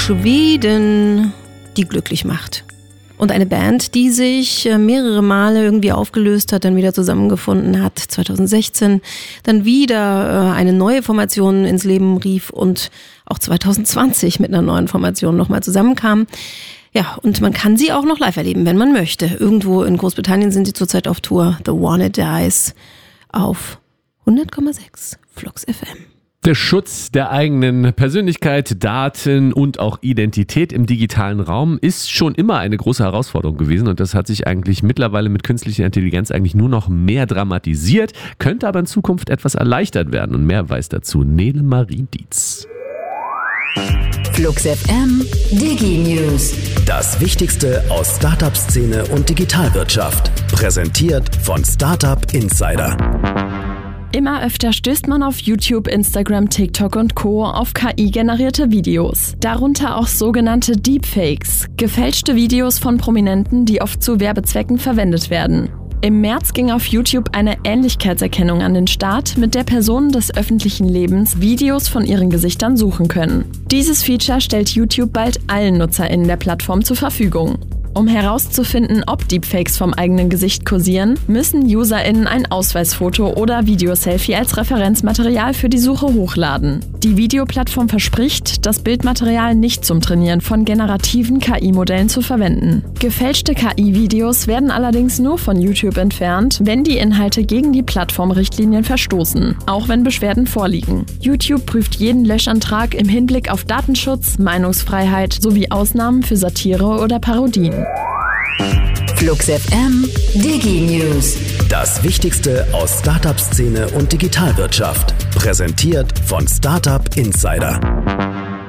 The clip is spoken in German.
Schweden, die glücklich macht. Und eine Band, die sich mehrere Male irgendwie aufgelöst hat, dann wieder zusammengefunden hat, 2016, dann wieder eine neue Formation ins Leben rief und auch 2020 mit einer neuen Formation nochmal zusammenkam. Ja, und man kann sie auch noch live erleben, wenn man möchte. Irgendwo in Großbritannien sind sie zurzeit auf Tour. The One It Dies auf 100,6 Flux FM. Der Schutz der eigenen Persönlichkeit, Daten und auch Identität im digitalen Raum ist schon immer eine große Herausforderung gewesen und das hat sich eigentlich mittlerweile mit künstlicher Intelligenz eigentlich nur noch mehr dramatisiert, könnte aber in Zukunft etwas erleichtert werden und mehr weiß dazu Nele Marie Dietz. Flux FM Digi News. Das Wichtigste aus Startup-Szene und Digitalwirtschaft. Präsentiert von Startup Insider. Immer öfter stößt man auf YouTube, Instagram, TikTok und Co. auf KI-generierte Videos. Darunter auch sogenannte Deepfakes, gefälschte Videos von Prominenten, die oft zu Werbezwecken verwendet werden. Im März ging auf YouTube eine Ähnlichkeitserkennung an den Start, mit der Personen des öffentlichen Lebens Videos von ihren Gesichtern suchen können. Dieses Feature stellt YouTube bald allen NutzerInnen der Plattform zur Verfügung. Um herauszufinden, ob Deepfakes vom eigenen Gesicht kursieren, müssen UserInnen ein Ausweisfoto oder Videoselfie als Referenzmaterial für die Suche hochladen. Die Videoplattform verspricht, das Bildmaterial nicht zum Trainieren von generativen KI-Modellen zu verwenden. Gefälschte KI-Videos werden allerdings nur von YouTube entfernt, wenn die Inhalte gegen die Plattformrichtlinien verstoßen, auch wenn Beschwerden vorliegen. YouTube prüft jeden Löschantrag im Hinblick auf Datenschutz, Meinungsfreiheit sowie Ausnahmen für Satire oder Parodien. Flux FM Digi News. Das Wichtigste aus Startup-Szene und Digitalwirtschaft. Präsentiert von Startup Insider.